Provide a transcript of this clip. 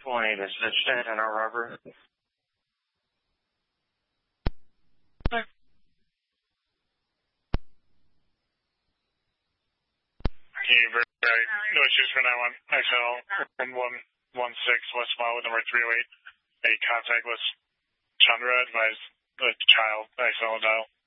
20 to Stitchhead and our rubber. No issues for 91 XL and 116 West Mile with number 308. A contact with Chandra advised the child XL dial.